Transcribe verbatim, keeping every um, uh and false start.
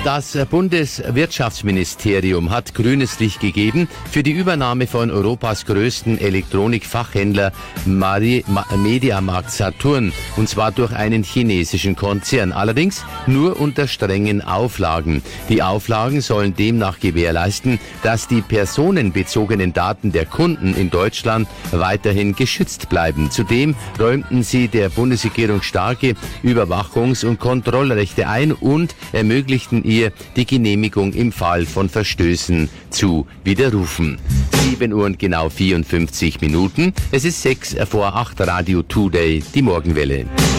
Das Bundeswirtschaftsministerium hat grünes Licht gegeben für die Übernahme von Europas größten Elektronikfachhändler Mediamarkt Saturn, und zwar durch einen chinesischen Konzern, allerdings nur unter strengen Auflagen. Die Auflagen sollen demnach gewährleisten, dass die personenbezogenen Daten der Kunden in Deutschland weiterhin geschützt bleiben. Zudem räumten sie der Bundesregierung starke Überwachungs- und Kontrollrechte ein und ermöglichten ihr die Genehmigung im Fall von Verstößen zu widerrufen. sieben Uhr und genau vierundfünfzig Minuten. Es ist sechs vor acht, Radio Today, die Morgenwelle.